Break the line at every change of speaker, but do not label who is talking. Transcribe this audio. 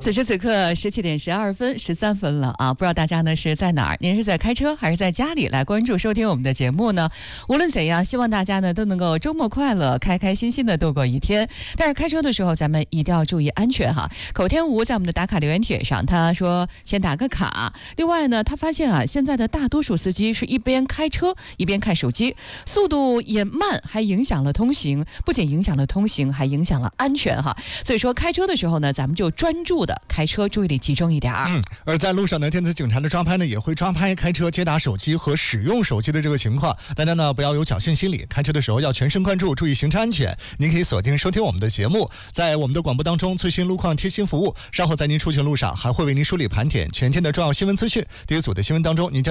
此时此刻17:12分13分了啊！不知道大家呢是在哪儿？您是在开车还是在家里来关注收听我们的节目呢？无论怎样，希望大家呢都能够周末快乐，开开心心的度过一天。但是开车的时候，咱们一定要注意安全哈。口天吴在我们的打卡留言帖上，他说先打个卡。另外呢，他发现啊，现在的大多数司机是一边开车一边看手机，速度也慢，还影响了通行，不仅影响了通行，还影响了安全哈。所以说开车的时候呢，咱们就专注的开车，注意力集中一点。
而在路上呢，电子警察的抓拍呢也会抓拍开车接打手机和使用手机的这个情况。大家呢不要有侥幸心理，开车的时候要全神贯注，注意行车安全。您可以锁定收听我们的节目，在我们的广播当中最新路况贴心服务，稍后在您出行路上还会为您梳理盘点全天的重要新闻资讯。第一组的新闻当中，您将